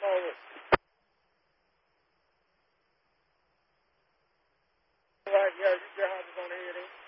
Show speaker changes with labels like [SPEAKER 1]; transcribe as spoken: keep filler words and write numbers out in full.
[SPEAKER 1] over. Right, yeah, your house is on the head, ain't it?